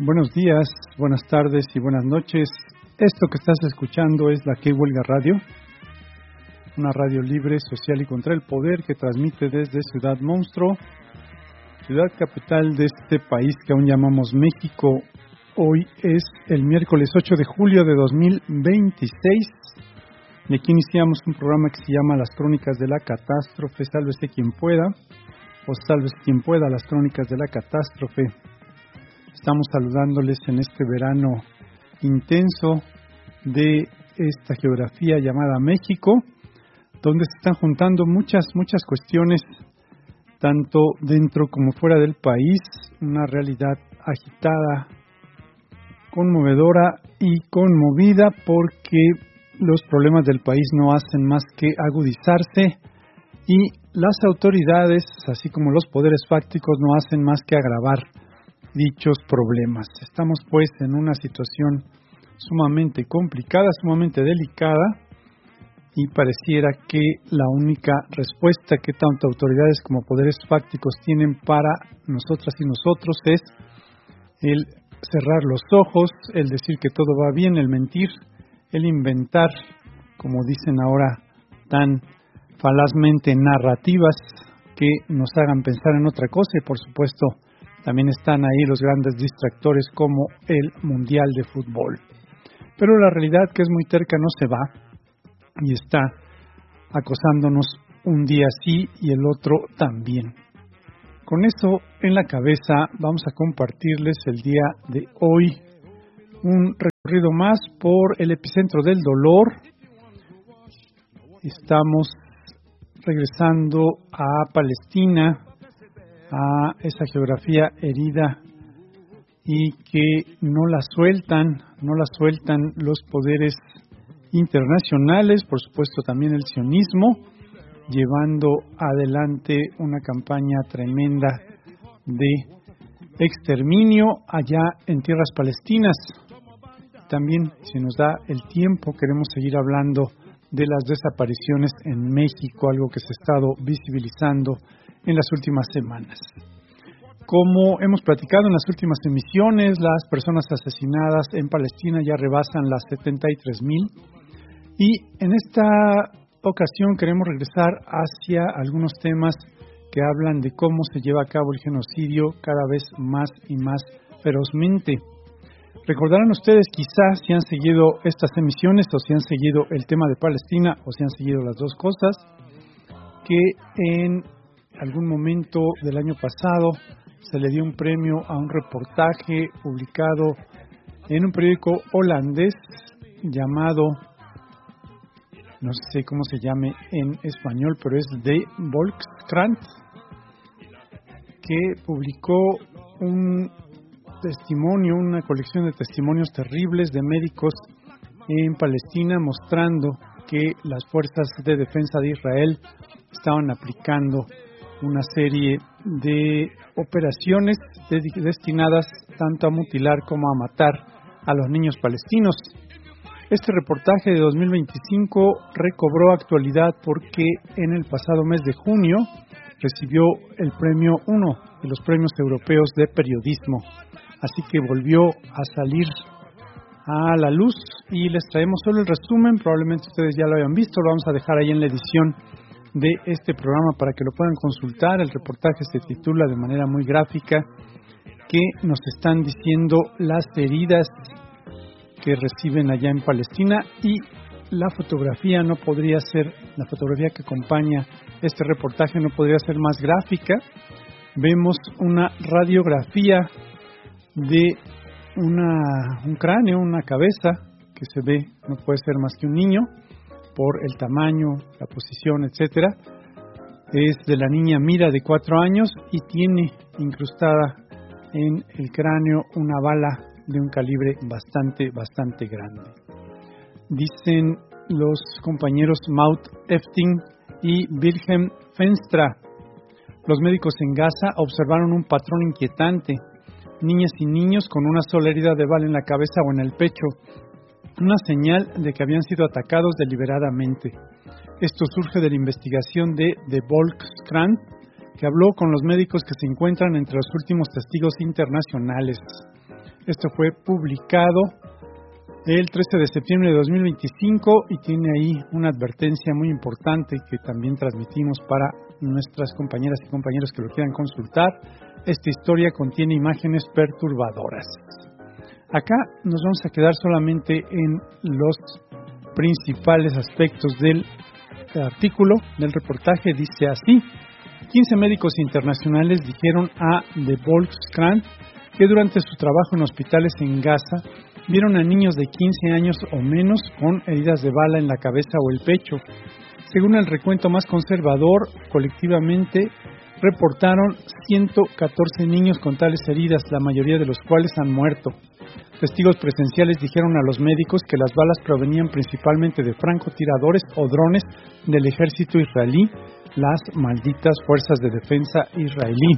Buenos días, buenas tardes y buenas noches. Esto que estás escuchando es la Que Huelga Radio, una radio libre, social y contra el poder que transmite desde Ciudad Monstruo, ciudad capital de este país que aún llamamos México. Hoy es el miércoles 8 de julio de 2026 y aquí iniciamos un programa que se llama Las Crónicas de la Catástrofe, sálvese quien pueda, o sálvese quien pueda, las Crónicas de la Catástrofe. Estamos saludándoles en este verano intenso de esta geografía llamada México, donde se están juntando muchas cuestiones, tanto dentro como fuera del país, una realidad agitada, conmovedora y conmovida porque los problemas del país no hacen más que agudizarse y las autoridades, así como los poderes fácticos, no hacen más que agravar dichos problemas. Estamos pues en una situación sumamente complicada, sumamente delicada y pareciera que la única respuesta que tanto autoridades como poderes fácticos tienen para nosotras y nosotros es el cerrar los ojos, el decir que todo va bien, el mentir, el inventar, como dicen ahora tan falazmente, narrativas que nos hagan pensar en otra cosa y por supuesto también están ahí los grandes distractores como el Mundial de Fútbol. Pero la realidad, que es muy terca, no se va y está acosándonos un día sí y el otro también. Con eso en la cabeza vamos a compartirles el día de hoy un recorrido más por el epicentro del dolor. Estamos regresando a Palestina, a esa geografía herida y que no la sueltan los poderes internacionales, por supuesto también el sionismo, llevando adelante una campaña tremenda de exterminio allá en tierras palestinas. También, si nos da el tiempo, queremos seguir hablando de las desapariciones en México, algo que se ha estado visibilizando en las últimas semanas. Como hemos platicado en las últimas emisiones, las personas asesinadas en Palestina ya rebasan las 73,000 y en esta ocasión queremos regresar hacia algunos temas que hablan de cómo se lleva a cabo el genocidio cada vez más y más ferozmente. Recordarán ustedes, quizás, si han seguido estas emisiones o si han seguido el tema de Palestina o si han seguido las dos cosas, que en algún momento del año pasado se le dio un premio a un reportaje publicado en un periódico holandés llamado, no sé cómo se llame en español, pero es De Volkskrant, que publicó un testimonio, una colección de testimonios terribles de médicos en Palestina, mostrando que las fuerzas de defensa de Israel estaban aplicando una serie de operaciones destinadas tanto a mutilar como a matar a los niños palestinos. Este reportaje de 2025 recobró actualidad porque en el pasado mes de junio recibió el premio, uno de los premios europeos de periodismo. Así que volvió a salir a la luz y les traemos solo el resumen. Probablemente ustedes ya lo hayan visto, lo vamos a dejar ahí en la edición de este programa para que lo puedan consultar. El reportaje se titula de manera muy gráfica que nos están diciendo las heridas que reciben allá en Palestina y la fotografía no podría ser, la fotografía que acompaña este reportaje no podría ser más gráfica. Vemos una radiografía de un cráneo, una cabeza que se ve, no puede ser más que un niño por el tamaño, la posición, etcétera. Es de la niña Mira, de 4 años y tiene incrustada en el cráneo una bala de un calibre bastante grande. Dicen los compañeros Maud Efting y Wilhelm Fenstra. Los médicos en Gaza observaron un patrón inquietante. Niñas y niños con una sola herida de bala en la cabeza o en el pecho, una señal de que habían sido atacados deliberadamente. Esto surge de la investigación de Volkskrant, que habló con los médicos que se encuentran entre los últimos testigos internacionales. Esto fue publicado el 13 de septiembre de 2025 y tiene ahí una advertencia muy importante que también transmitimos para nuestras compañeras y compañeros que lo quieran consultar. Esta historia contiene imágenes perturbadoras. Acá nos vamos a quedar solamente en los principales aspectos del artículo, del reportaje. Dice así: 15 médicos internacionales dijeron a The Volkskrant que durante su trabajo en hospitales en Gaza vieron a niños de 15 años o menos con heridas de bala en la cabeza o el pecho. Según el recuento más conservador, colectivamente reportaron 114 niños con tales heridas, la mayoría de los cuales han muerto. Testigos presenciales dijeron a los médicos que las balas provenían principalmente de francotiradores o drones del ejército israelí, las malditas fuerzas de defensa israelí.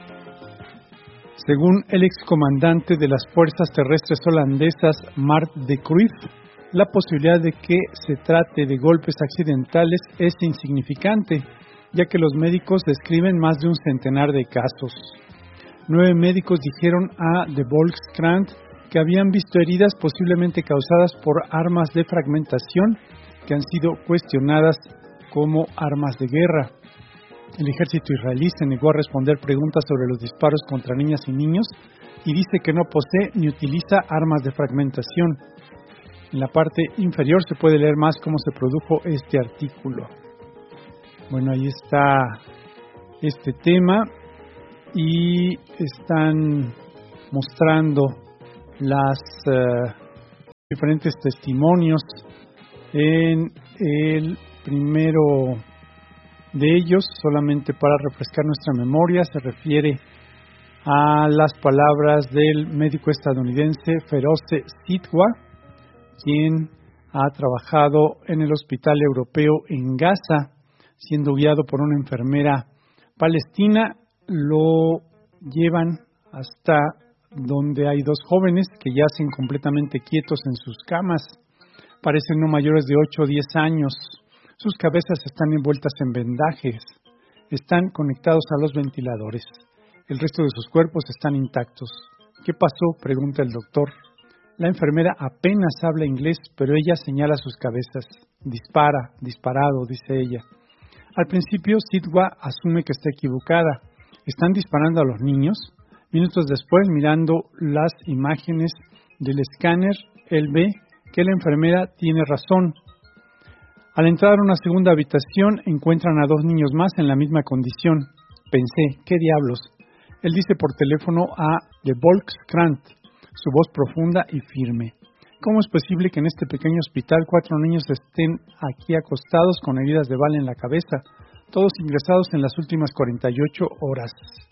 Según el excomandante de las fuerzas terrestres holandesas, Mart de Cruyff, la posibilidad de que se trate de golpes accidentales es insignificante, ya que los médicos describen más de un centenar de casos. 9 médicos dijeron a The Volkskrant que habían visto heridas posiblemente causadas por armas de fragmentación que han sido cuestionadas como armas de guerra. El ejército israelí se negó a responder preguntas sobre los disparos contra niñas y niños y dice que no posee ni utiliza armas de fragmentación. En la parte inferior se puede leer más cómo se produjo este artículo. Bueno, ahí está este tema y están mostrando las diferentes testimonios. En el primero de ellos, solamente para refrescar nuestra memoria, se refiere a las palabras del médico estadounidense Feroze Sidwa, quien ha trabajado en el hospital europeo en Gaza, siendo guiado por una enfermera palestina. Lo llevan hasta donde hay 2 jóvenes que yacen completamente quietos en sus camas. Parecen no mayores de 8 o 10 años. Sus cabezas están envueltas en vendajes. Están conectados a los ventiladores. El resto de sus cuerpos están intactos. ¿Qué pasó?, pregunta el doctor. La enfermera apenas habla inglés, pero ella señala sus cabezas. Disparado, dice ella. Al principio, Sidwa asume que está equivocada. ¿Están disparando a los niños? Minutos después, mirando las imágenes del escáner, él ve que la enfermera tiene razón. Al entrar a una segunda habitación, encuentran a 2 niños más en la misma condición. Pensé, ¿qué diablos? Él dice por teléfono a The Volkskrant, su voz profunda y firme. ¿Cómo es posible que en este pequeño hospital 4 niños estén aquí acostados con heridas de bala en la cabeza, todos ingresados en las últimas 48 horas?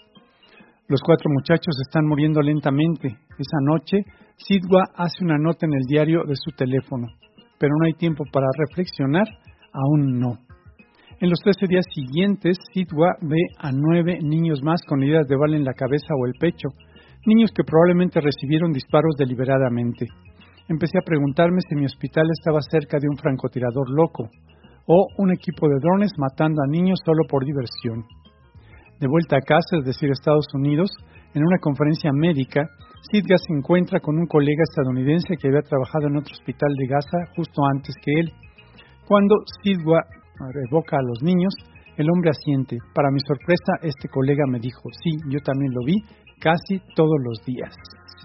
Los 4 muchachos están muriendo lentamente. Esa noche, Sidwa hace una nota en el diario de su teléfono, pero no hay tiempo para reflexionar, aún no. En los 13 días siguientes, Sidwa ve a 9 niños más con heridas de bala en la cabeza o el pecho, niños que probablemente recibieron disparos deliberadamente. Empecé a preguntarme si mi hospital estaba cerca de un francotirador loco o un equipo de drones matando a niños solo por diversión. De vuelta a casa, es decir, Estados Unidos, en una conferencia médica, Sidwa se encuentra con un colega estadounidense que había trabajado en otro hospital de Gaza justo antes que él. Cuando Sidwa evoca a los niños, el hombre asiente. Para mi sorpresa, este colega me dijo, sí, yo también lo vi casi todos los días.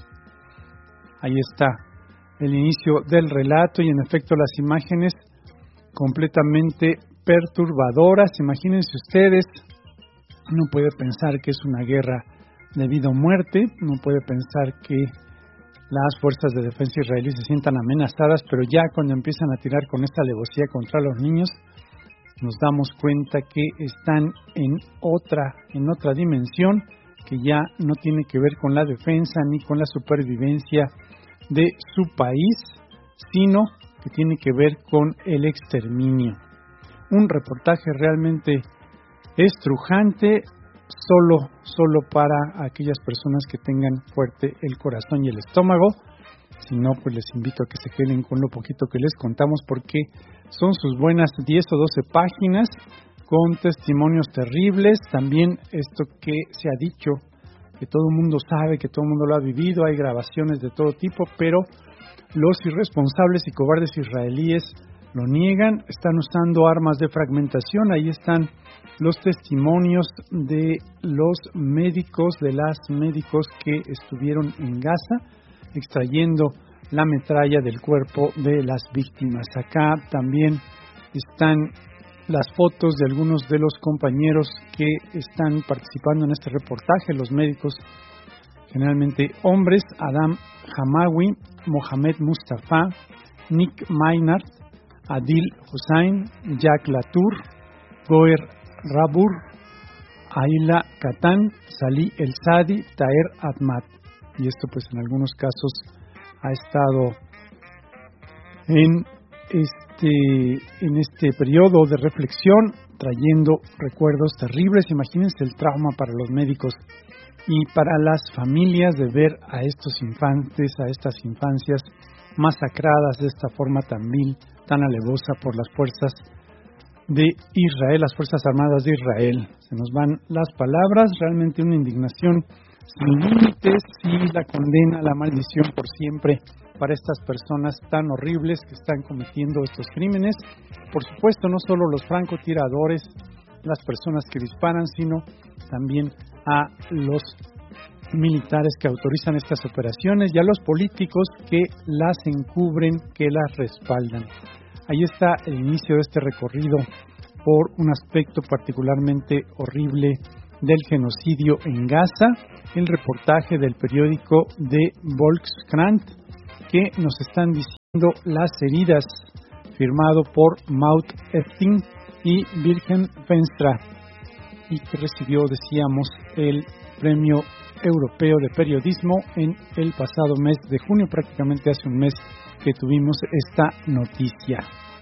Ahí está el inicio del relato y en efecto las imágenes completamente perturbadoras. Imagínense ustedes, uno puede pensar que es una guerra de vida o muerte, uno puede pensar que las fuerzas de defensa israelíes se sientan amenazadas, pero ya cuando empiezan a tirar con esta alevosía contra los niños, nos damos cuenta que están en otra dimensión que ya no tiene que ver con la defensa ni con la supervivencia de su país, sino que tiene que ver con el exterminio. Un reportaje realmente estrujante, solo para aquellas personas que tengan fuerte el corazón y el estómago. Si no, pues les invito a que se queden con lo poquito que les contamos, porque son sus buenas 10 o 12 páginas con testimonios terribles. También esto que se ha dicho que todo el mundo sabe, que todo el mundo lo ha vivido, hay grabaciones de todo tipo, pero los irresponsables y cobardes israelíes lo niegan, están usando armas de fragmentación. Ahí están los testimonios de los médicos, de las médicos que estuvieron en Gaza extrayendo la metralla del cuerpo de las víctimas. Acá también están las fotos de algunos de los compañeros que están participando en este reportaje, los médicos, generalmente hombres: Adam Hamawi, Mohamed Mustafa, Nick Maynard, Adil Hussain, Jack Latour, Goer Rabur, Ayla Katan, Salih El Sadi, Taher Ahmad. Y esto pues en algunos casos ha estado en este periodo de reflexión, trayendo recuerdos terribles. Imagínense el trauma para los médicos y para las familias de ver a estos infantes, a estas infancias masacradas de esta forma tan vil, tan alevosa por las fuerzas de Israel, las Fuerzas Armadas de Israel. Se nos van las palabras, realmente una indignación sin límites y la condena, la maldición por siempre para estas personas tan horribles que están cometiendo estos crímenes. Por supuesto, no solo los francotiradores, las personas que disparan, sino también a los militares que autorizan estas operaciones y a los políticos que las encubren, que las respaldan. Ahí está el inicio de este recorrido por un aspecto particularmente horrible del genocidio en Gaza, el reportaje del periódico de Volkskrant, que nos están diciendo las heridas, firmado por Maud Efting y Wilhelm Fenstra, y que recibió, decíamos, el Premio Europeo de Periodismo en el pasado mes de junio, prácticamente hace un mes que tuvimos esta noticia.